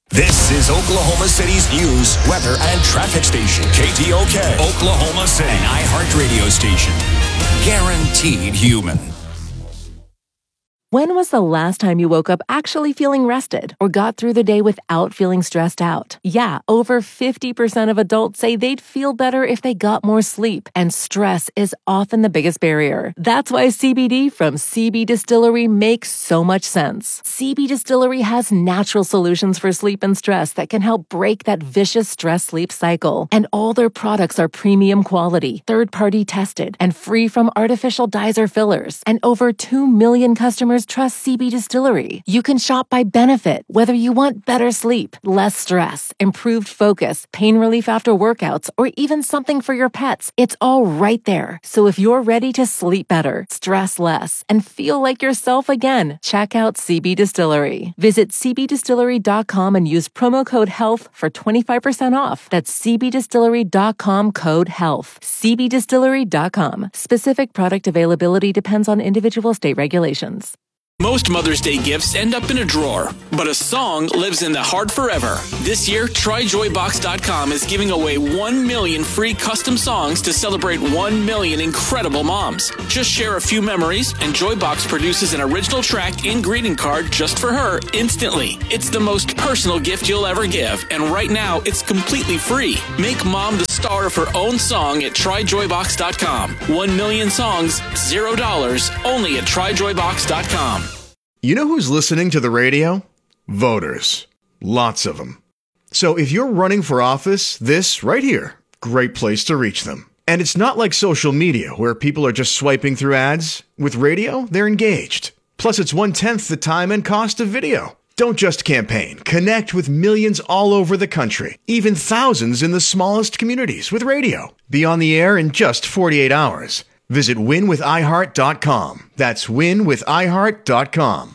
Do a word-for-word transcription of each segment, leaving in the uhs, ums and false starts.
This is Oklahoma City's news, weather, and traffic station. K T O K, Oklahoma City, an iHeart radio station. Guaranteed human. When was the last time you woke up actually feeling rested or got through the day without feeling stressed out? Yeah, over fifty percent of adults say they'd feel better if they got more sleep, and stress is often the biggest barrier. That's why C B D from C B Distillery makes so much sense. C B Distillery has natural solutions for sleep and stress that can help break that vicious stress-sleep cycle. And all their products are premium quality, third-party tested, and free from artificial dyes or fillers. And over two million customers trust C B Distillery. You can shop by benefit, whether you want better sleep, less stress, improved focus, pain relief after workouts, or even something for your pets. It's all right there. So if you're ready to sleep better, stress less, and feel like yourself again, check out C B Distillery. Visit c b distillery dot com and use promo code HEALTH for twenty-five percent off. That's c b distillery dot com code HEALTH. c b distillery dot com. Specific product availability depends on individual state regulations. Most Mother's Day gifts end up in a drawer, but a song lives in the heart forever. This year, try joy box dot com is giving away one million free custom songs to celebrate one million incredible moms. Just share a few memories, and Joybox produces an original track and greeting card just for her instantly. It's the most personal gift you'll ever give, and right now, it's completely free. Make mom the star of her own song at try joy box dot com. One million songs, zero dollars, only at try joy box dot com. You know who's listening to the radio? Voters. Lots of them. So if you're running for office, this right here, great place to reach them. And it's not like social media where people are just swiping through ads. With radio, they're engaged. Plus, it's one-tenth the time and cost of video. Don't just campaign. Connect with millions all over the country, even thousands in the smallest communities with radio. Be on the air in just forty-eight hours. Visit win with i heart dot com. That's win with i heart dot com.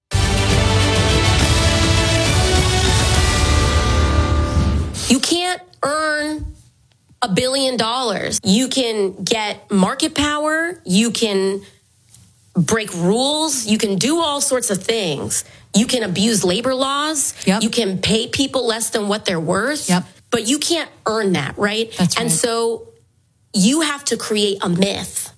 You can't earn a billion dollars. You can get market power. You can break rules. You can do all sorts of things. You can abuse labor laws. Yep. You can pay people less than what they're worth. Yep. But you can't earn that, right? That's right. And so you have to create a myth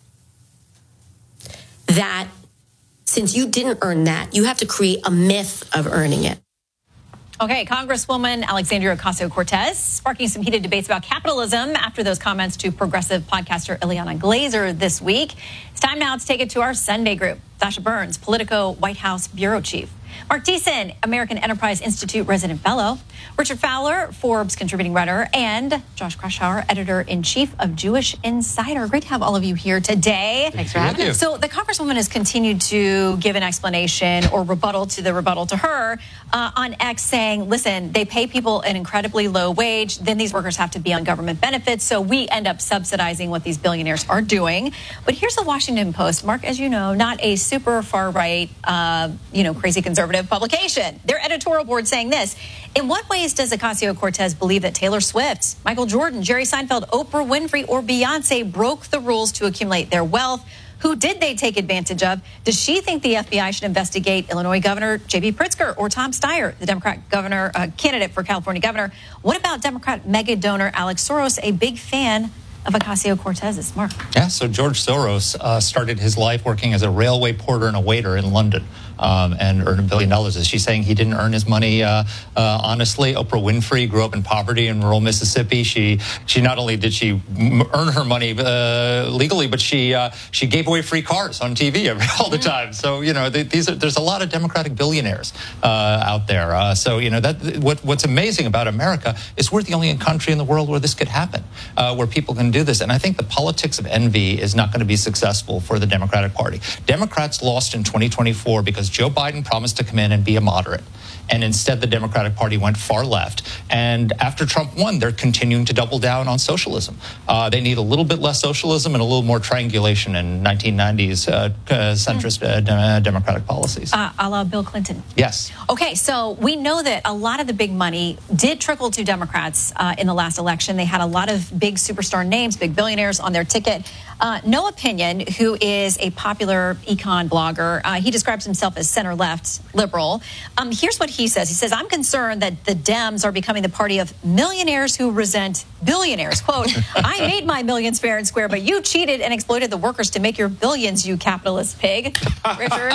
that since you didn't earn that, you have to create a myth of earning it. Okay, Congresswoman Alexandria Ocasio-Cortez sparking some heated debates about capitalism after those comments to progressive podcaster Ileana Glazer this week. It's time now to take it to our Sunday group. Sasha Burns, Politico White House bureau chief. Mark Deason, American Enterprise Institute resident fellow. Richard Fowler, Forbes contributing writer. And Josh Kraushaar, editor-in-chief of Jewish Insider. Great to have all of you here today. Thanks for having us. So the Congresswoman has continued to give an explanation or rebuttal to the rebuttal to her uh, on X, saying, listen, they pay people an incredibly low wage. Then these workers have to be on government benefits. So we end up subsidizing what these billionaires are doing. But here's the Washington Post. Mark, as you know, not a super far-right, uh, you know, crazy conservative publication. Their editorial board saying this: in what ways does Ocasio-Cortez believe that Taylor Swift, Michael Jordan, Jerry Seinfeld, Oprah Winfrey, or Beyonce broke the rules to accumulate their wealth? Who did they take advantage of? Does she think the F B I should investigate Illinois Governor J B Pritzker or Tom Steyer, the Democrat governor uh, candidate for California governor? What about Democrat mega donor Alex Soros, a big fan of Ocasio-Cortez's? Mark. Yeah, so George Soros uh, started his life working as a railway porter and a waiter in London. Um, and earned a billion dollars. Is she saying he didn't earn his money uh, uh, honestly? Oprah Winfrey grew up in poverty in rural Mississippi. She she not only did she m- earn her money uh, legally, but she uh, she gave away free cars on T V every, all the time. So you know they, these are, there's a lot of Democratic billionaires uh, out there. Uh, so you know that what what's amazing about America is we're the only country in the world where this could happen, uh, where people can do this. And I think the politics of envy is not going to be successful for the Democratic Party. Democrats lost in twenty twenty-four because Joe Biden promised to come in and be a moderate. And instead, the Democratic Party went far left. And after Trump won, they're continuing to double down on socialism. Uh, they need a little bit less socialism and a little more triangulation in nineteen nineties uh, uh, centrist uh, de- Democratic policies. Uh, a la Bill Clinton. Yes. Okay, so we know that a lot of the big money did trickle to Democrats uh, in the last election. They had a lot of big superstar names, big billionaires on their ticket. Uh, No Opinion, who is a popular econ blogger, uh, he describes himself as center-left liberal. Um, here's what he says. He says, I'm concerned that the Dems are becoming the party of millionaires who resent billionaires. Quote, I made my millions fair and square, but you cheated and exploited the workers to make your billions, you capitalist pig. Richard?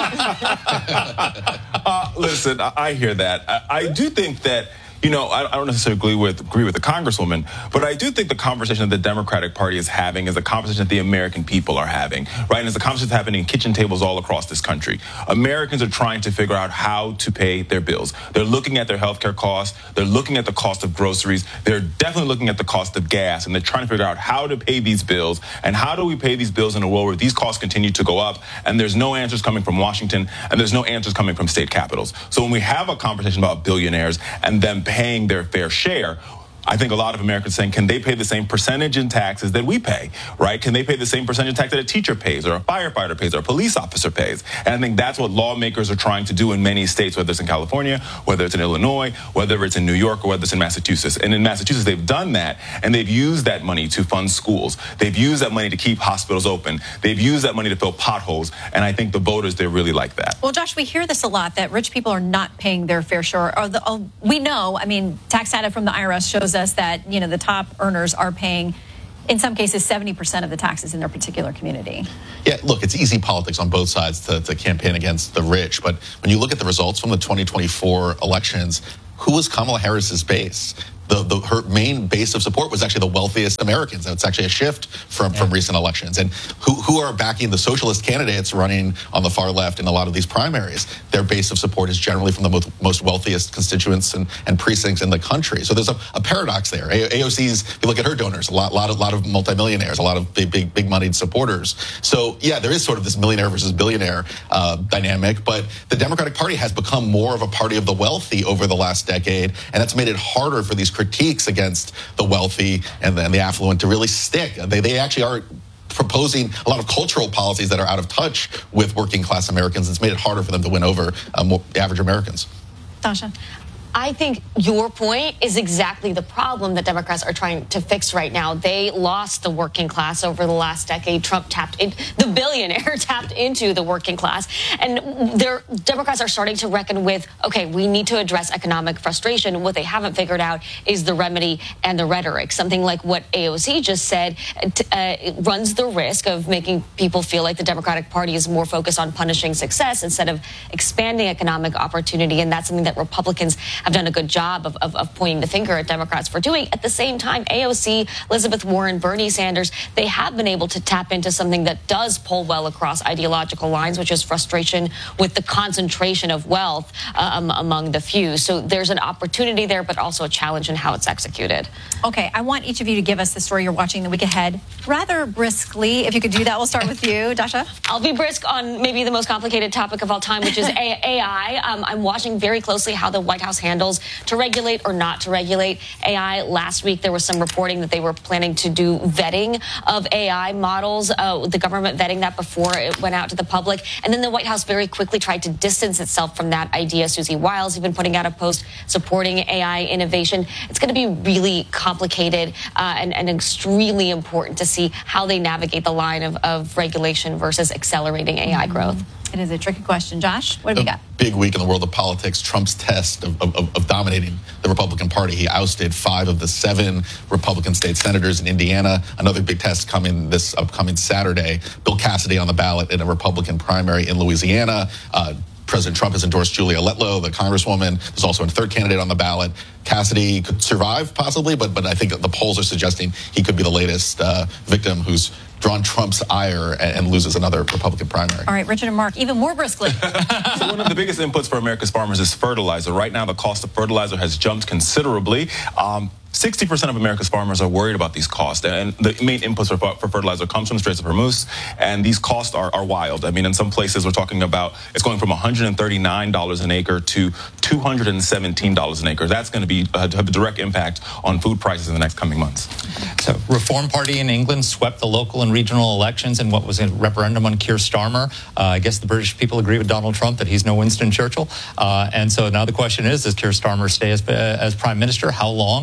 uh, listen, I, I hear that. I, I do think that, you know, I, I don't necessarily agree with, agree with the Congresswoman, but I do think the conversation that the Democratic Party is having is a conversation that the American people are having, right? And it's a conversation that's happening in kitchen tables all across this country. Americans are trying to figure out how to pay their bills. They're looking at their healthcare costs. They're looking at the cost of groceries. They're definitely looking at the cost of gas, and they're trying to figure out how to pay these bills. And how do we pay these bills in a world where these costs continue to go up, and there's no answers coming from Washington, and there's no answers coming from state capitals. So when we have a conversation about billionaires and them paying their fair share, I think a lot of Americans saying, can they pay the same percentage in taxes that we pay, right? Can they pay the same percentage in tax that a teacher pays or a firefighter pays or a police officer pays? And I think that's what lawmakers are trying to do in many states, whether it's in California, whether it's in Illinois, whether it's in New York, or whether it's in Massachusetts. And in Massachusetts, they've done that, and they've used that money to fund schools. They've used that money to keep hospitals open. They've used that money to fill potholes. And I think the voters, they really like that. Well, Josh, we hear this a lot, that rich people are not paying their fair share. Or the, oh, we know, I mean, tax data from the I R S shows us that, you know, the top earners are paying, in some cases, seventy percent of the taxes in their particular community. Yeah, look, it's easy politics on both sides to, to campaign against the rich. But when you look at the results from the twenty twenty-four elections, who was Kamala Harris's base? The, the, her main base of support was actually the wealthiest Americans. It's actually a shift from, yeah. from recent elections. And who, who are backing the socialist candidates running on the far left in a lot of these primaries? Their base of support is generally from the most, most wealthiest constituents and, and precincts in the country. So there's a, a paradox there. A O C's, if you look at her donors, a lot, lot, of, lot of multimillionaires, a lot of big, big, big moneyed supporters. So yeah, there is sort of this millionaire versus billionaire uh, dynamic, but the Democratic Party has become more of a party of the wealthy over the last decade, and that's made it harder for these critiques against the wealthy and the, and the affluent to really stick. They, they actually are proposing a lot of cultural policies that are out of touch with working class Americans. It's made it harder for them to win over um, average Americans. Dasha? I think your point is exactly the problem that Democrats are trying to fix right now. They lost the working class over the last decade. Trump tapped in, the billionaire tapped into the working class. And their Democrats are starting to reckon with, okay, we need to address economic frustration. What they haven't figured out is the remedy and the rhetoric. Something like what A O C just said uh, runs the risk of making people feel like the Democratic Party is more focused on punishing success instead of expanding economic opportunity. And that's something that Republicans have done a good job of, of, of pointing the finger at Democrats for doing. At the same time, A O C, Elizabeth Warren, Bernie Sanders, they have been able to tap into something that does pull well across ideological lines, which is frustration with the concentration of wealth um, among the few. So there's an opportunity there, but also a challenge in how it's executed. Okay, I want each of you to give us the story you're watching the week ahead, rather briskly. If you could do that, we'll start with you, Dasha. I'll be brisk on maybe the most complicated topic of all time, which is A I. Um, I'm watching very closely how the White House handles to regulate or not to regulate A I. Last week, there was some reporting that they were planning to do vetting of A I models, uh, the government vetting that before it went out to the public. And then the White House very quickly tried to distance itself from that idea. Susie Wiles even putting out a post supporting A I innovation. It's going to be really complicated uh, and, and extremely important to see how they navigate the line of, of regulation versus accelerating A I mm-hmm. growth. It is a tricky question. Josh, what have we got? Big week in the world of politics. Trump's test of, of, of dominating the Republican Party. He ousted five of the seven Republican state senators in Indiana. Another big test coming this upcoming Saturday. Bill Cassidy on the ballot in a Republican primary in Louisiana. Uh, President Trump has endorsed Julia Letlow, the congresswoman. There's also a third candidate on the ballot. Cassidy could survive, possibly, but but I think the polls are suggesting he could be the latest uh, victim who's drawn Trump's ire and, and loses another Republican primary. All right, Richard and Mark, even more briskly. So one of the biggest inputs for America's farmers is fertilizer. Right now, the cost of fertilizer has jumped considerably. Um, sixty percent of America's farmers are worried about these costs, and the main inputs for, for fertilizer comes from the Straits of Hormuz, and these costs are, are wild. I mean, in some places we're talking about it's going from one hundred thirty-nine dollars an acre to two hundred seventeen dollars an acre. That's going to be a, have a direct impact on food prices in the next coming months. So, Reform Party in England swept the local and regional elections in what was a referendum on Keir Starmer. Uh, I guess the British people agree with Donald Trump that he's no Winston Churchill. Uh, and so now the question is, does Keir Starmer stay as, uh, as prime minister? How long? Is he going to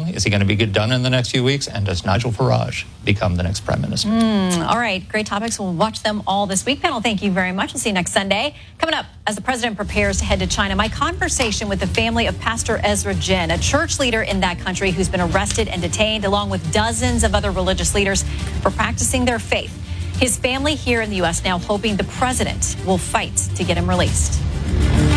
going to be done in the next few weeks? And does Nigel Farage become the next prime minister? Mm, all right, great topics. We'll watch them all this week. Panel, thank you very much. We'll see you next Sunday. Coming up, as the president prepares to head to China, my conversation with the family of Pastor Ezra Jin, a church leader in that country who's been arrested and detained, along with dozens of other religious leaders for practicing their faith. His family here in the U S now hoping the president will fight to get him released.